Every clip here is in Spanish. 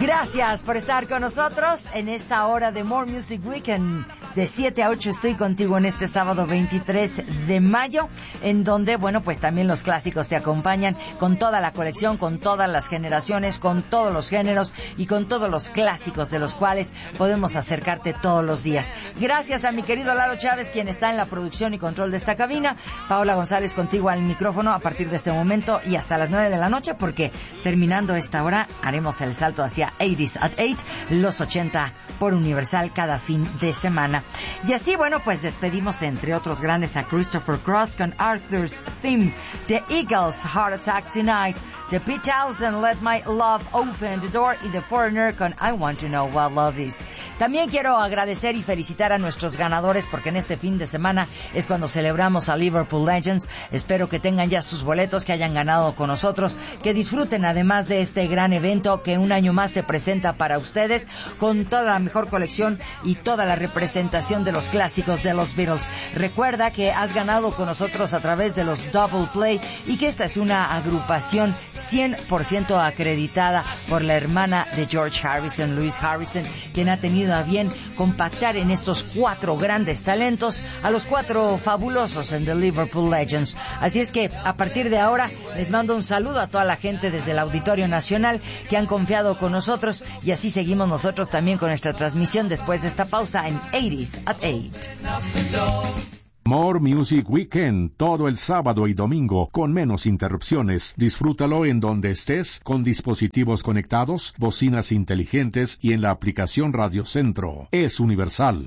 Gracias por estar con nosotros en esta hora de More Music Weekend. De 7 a 8 estoy contigo en este sábado 23 de mayo, en donde, bueno, pues también los clásicos te acompañan con toda la colección, con todas las generaciones, con todos los géneros y con todos los clásicos de los cuales podemos acercarte todos los días. Gracias a mi querido Lalo Chávez, quien está en la producción y control de esta cabina. Paola González contigo al micrófono a partir de este momento y hasta las 9 de la noche, porque terminando esta hora haremos el salto hacia 80s at 8, los 80 por Universal cada fin de semana. Y así, bueno, pues despedimos entre otros grandes a Christopher Cross con Arthur's Theme, The Eagles, Heart Attack Tonight, The Pete Townsend, Let My Love Open the Door y The Foreigner con I Want to Know What Love Is. También quiero agradecer y felicitar a nuestros ganadores, porque en este fin de semana es cuando celebramos a Liverpool Legends. Espero que tengan ya sus boletos, que hayan ganado con nosotros, que disfruten además de este gran evento que un año más se presenta para ustedes con toda la mejor colección y toda la representación de los clásicos de los Beatles. Recuerda que has ganado con nosotros a través de los Double Play y que esta es una agrupación 100% acreditada por la hermana de George Harrison, Louise Harrison, quien ha tenido a bien compactar en estos 4 grandes talentos a los 4 fabulosos en The Liverpool Legends. Así es que a partir de ahora les mando un saludo a toda la gente desde el Auditorio Nacional que han confiado con nosotros, y así seguimos nosotros también con nuestra transmisión después de esta pausa en 80s at 8. More Music Weekend, todo el sábado y domingo, con menos interrupciones. Disfrútalo en donde estés, con dispositivos conectados, bocinas inteligentes y en la aplicación Radio Centro. Es Universal.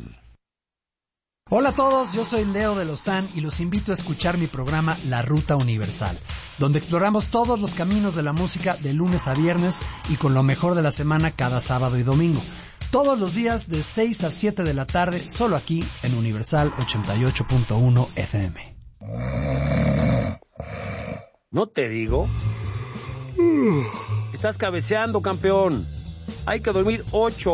Hola a todos, yo soy Leo de Lozán y los invito a escuchar mi programa La Ruta Universal, donde exploramos todos los caminos de la música de lunes a viernes y con lo mejor de la semana cada sábado y domingo. Todos los días de 6 a 7 de la tarde, solo aquí en Universal 88.1 FM. ¿No te digo? Estás cabeceando, campeón. Hay que dormir 8